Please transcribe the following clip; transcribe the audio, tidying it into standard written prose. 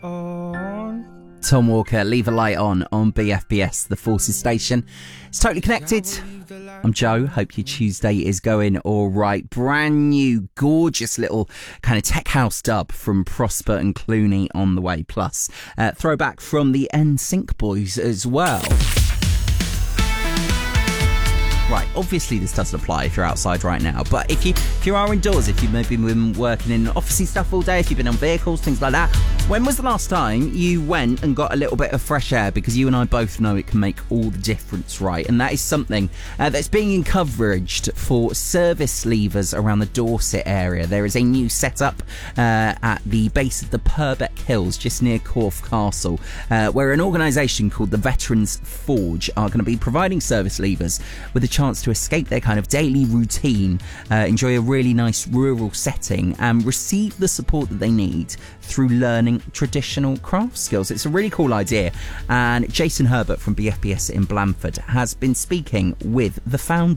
Tom Walker, Leave a Light on BFBS, the Forces station. It's Totally Connected. I'm Joe. Hope your Tuesday is going all right. Brand new, gorgeous little kind of tech house dub from Prosper and Clooney on the way. Plus, throwback from the NSYNC boys as well. Right, obviously this doesn't apply if you're outside right now, but if you are indoors, if you've maybe been working in officey stuff all day, if you've been on vehicles, things like that, when was the last time you went and got a little bit of fresh air? Because you and I both know it can make all the difference, right? And that is something that's being encouraged for service leavers around the Dorset area. There is a new setup at the base of the Purbeck Hills, just near Corfe Castle, where an organisation called the Veterans Forge are going to be providing service leavers with a chance to escape their kind of daily routine, enjoy a really nice rural setting and receive the support that they need through learning traditional craft skills. It's a really cool idea, and Jason Herbert from BFBS in Blandford has been speaking with the founder